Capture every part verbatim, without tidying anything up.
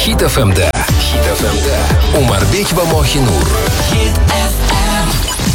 Hit F M'da. Hit F M'da Umarbek va Mohinur. Hit F M.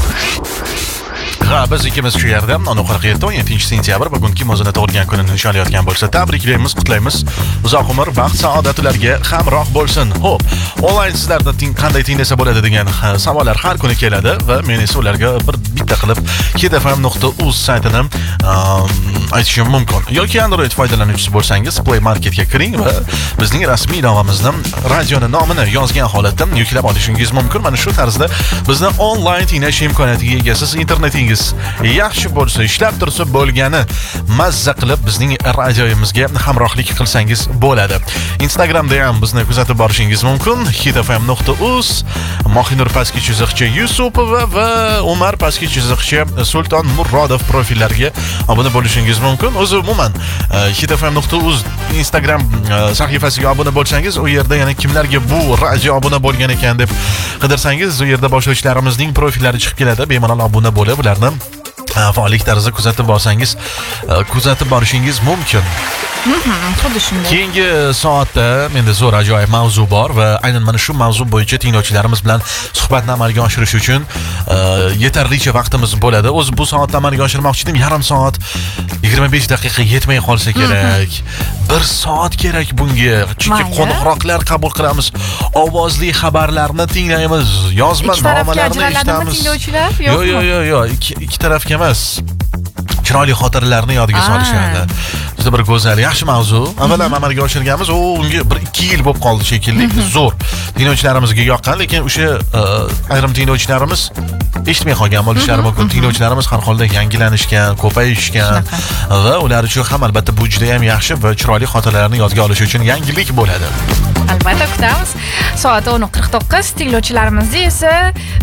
Ha, biz ikkimiz shu yerda qirq yetti o'n yettinchi sentyabr bugungi mozini tug'ilgan kunini nishonlayotgan bo'lsa, tabriklaymiz, qutlaymiz. Uzoq umr, baxt, saodatlarga hamroh bo'lsin. Xo'p, onlayn sizlarda qanday tinglasa bo'ladi degan savollar har kuni keladi va men esa ularga bir bitta qilib hit f m nuqta uz saytini aytishim mumkin. Yoki Android foydalanuvchisi bo'lsangiz, Play Marketga kiring va bizning rasmiy ilovamizni, radioning nomini yozgan holatda yuklab olishingiz mumkin. Mana shu tarzda bizni onlayn tinglash imkoniyatiga egasiz. Internetingiz yaxshi bo'lsa, ishlab tursa bo'lgani mazza qilib bizning radioyimizga hamrohlik qilsangiz bo'ladi. Instagramda ham bizni kuzatib borishingiz mumkin. hit f m nuqta uz, Mohinur pastki chiziqcha Yusupova va Umar pastki chiziqcha Sulton Murodov profillariga obuna bo'lishingiz mumkin. O'zi umuman hit f m nuqta uz Instagram sahifasiga obuna bo'lsangiz, u yerda yana kimlarga bu radio obuna bo'lgan ekan deb qidirsangiz, u yerda boshlovchilarimizning profillari chiqib keladi. Bemalol obuna bo'lib, ularni faollik tarzida kuzatib borsangiz, kuzatib borishingiz mumkin. Xuddi shunday. Keyingi soatda menda zo'r ajoyib mavzu bor va aynan mana shu mavzu bo'yicha tinglovchilarimiz bilan suhbatni amalga oshirish uchun yetarlicha vaqtimiz bo'ladi. O'zi bu soatda amalga oshirmoqchi edim, yarim soat, yigirma besh daqiqa yetmay qolsa kerak. bir soat kerak bunga. Chunki qo'ng'iroqlar qabul qilamiz, ovozli xabarlarni tinglaymiz, yozma nomalarni eshitamiz. Yo'q, yo'q, yo'q, yo'q, ikki tarafga emas. Chiroyli xotirlarni yodiga solishadi. Juda bir go'zal, yaxshi mavzu. Avval ham amalga oshirganmiz, u unga bir ikki yil bo'lib qoldi shekilli. Zo'r. Tinglovchilarimizga yoqqan, lekin o'sha ayrim tinglovchilarimiz eshitmay qolgan bo'lishlari mumkin. Tinglovchilarimiz har holda yangilanishgan, ko'payishgan va ular uchun ham albatta bu juda ham yaxshi va chiroyli xotirlarni yodga olish uchun yangilik bo'ladi. Albatta kutamiz. Soat o'n qirq to'qqiz. Tinglovchilarimiz esa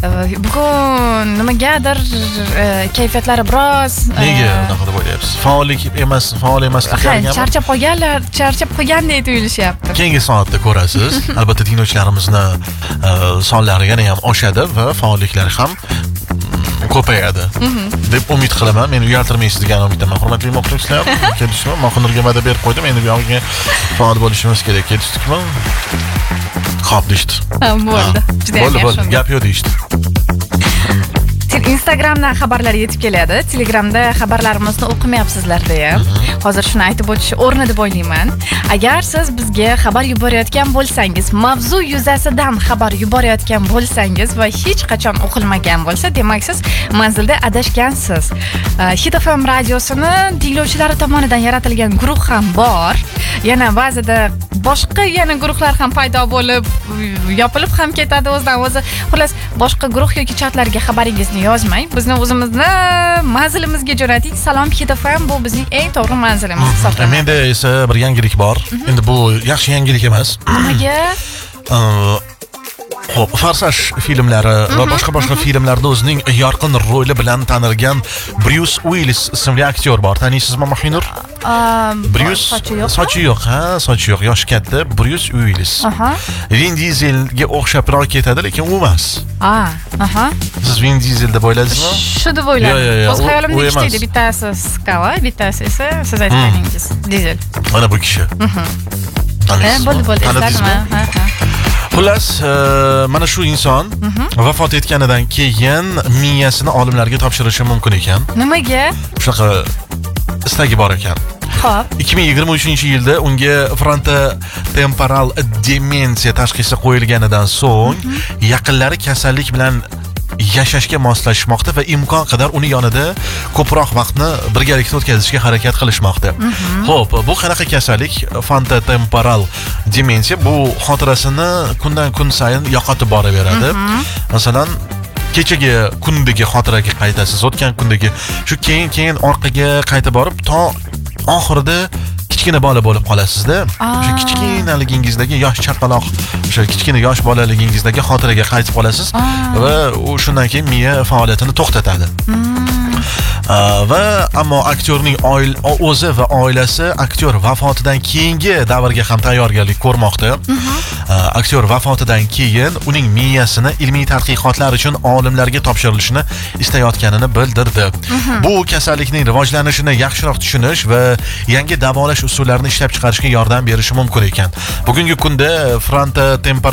bugun nimagadir kayfiyatlari biroz nega unaqa deb o'ylayapsiz? Faollik emas, faol emasliklariga charchab qolganlar, charchab qolgandek tuyulishyapti. Keyingi soatda ko'rasiz. Albatta tinglovchilarimizni sonlari yana ham oshadi va faolliklari ham ko'payadi deb umid qilaman. Meni uyaltirmaysiz degan umiddaman. Hurmatli muxlislar, kelishdikmi? Mohinurga va'da berib qo'ydim. Endi bu yoqqa faol bo'lishimiz kerak. Kelishdikmi? Xo'p, deydi. Bo'ldi. Juda yaxshi. Bo'ldi, gap yo'q deydi. Instagramdan xabarlar yetib keladi. Telegramda xabarlarimizni o'qimayapsizlar deya. Hozir shuni aytib o'tish o'rni deb o'ylayman. Agar siz bizga xabar yuborayotgan bo'lsangiz, mavzu yuzasidan xabar yuborayotgan bo'lsangiz va hech qachon o'qilmagan bo'lsa, demak siz manzilda adashgansiz. Hit f m radiosini tinglovchilari tomonidan yaratilgan guruh ham bor. Yana ba'zida boshqa yana guruhlar ham paydo bo'lib, yopilib ham ketadi o'zidan o'zi. Xullas, boshqa guruh yoki chatlarga xabaringizni yozmang. Bizni o'zimizni manzilimizga jo'nating. Salom Hit f m, bu bizning eng to'g'ri manzilimiz hisoblanadi. Menda esa bir yangilik bor. Endi bu yaxshi yangilik emas. Nimaga? Xo'p, Farsaj filmlari va boshqa boshqa filmlarda o'zining yorqin roli bilan tanilgan Bruce Willis ismli aktyor bor. Taniysizmi, Mohinur? Bruce sochi yo'q, ha, sochi yo'q, yoshi katta Bruce Willis. Vin Dieselga o'xshabroq ketadi, lekin u emas. Ha, aha. Siz Vin Diesel deb o'yladingizmi? Shu deb o'yladim. O'z xayolimda ishlaydi, bittasi Skala, bittasi esa siz aytganingiz Diesel. Mana bu kishi. Bo'ldi, bo'ldi, esladim. Ha, ha. Xullas, mana shu inson vafot etganidan keyin miyasini olimlarga topshirishi mumkin ekan. Nimaga? Shunaqa istagi bor ekan. Xo'p. ikki ming yigirma uchinchi yilda unga frontotemporal demensiya tashxisi qo'yilganidan so'ng yaqinlari kasallik bilan yashashga moslashmoqda va imkon qadar uni yonida ko'proq vaqtni birgalikda o'tkazishga harakat qilishmoqda. Xo'p, bu qanaqa kasallik? Frontotemporal demensiya bu xotirasini kundan kun sayin yo'qotib boraveradi. Masalan, kechagi kundagi xotiraga qaytasiz, o'tgan kundagi shu keyin-keyin orqaga qaytib borib, to oxirida kichkina bola bo'lib qolasizda. O'sha kichkinaligingizdagi yosh chaqaloq, o'sha kichkina yosh bolaligingizdagi xotiraga qaytib qolasiz va u shundan keyin miya faoliyatini to'xtatadi. Va ammo aktyorning o'zi va oilasi aktyor vafotidan keyingi davrga ham tayyorgarlik ko'rmoqda. Aktyor vafotidan keyin uning miyasini ilmiy tadqiqotlar uchun olimlarga topshirilishini istayotganini bildirdi. Bu kasallikning rivojlanishini yaxshiroq tushunish va yangi davolash usullarini ishlab chiqarishga yordam berishi mumkin ekan. Bugungi kunda frontotemporal